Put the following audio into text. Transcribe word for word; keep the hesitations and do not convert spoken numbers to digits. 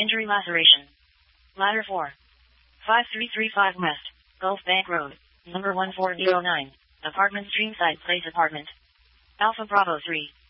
Injury laceration. Ladder four. five three three five West, Gulf Bank Road, number one four zero nine, apartment Streamside Place apartment. Alpha Bravo three.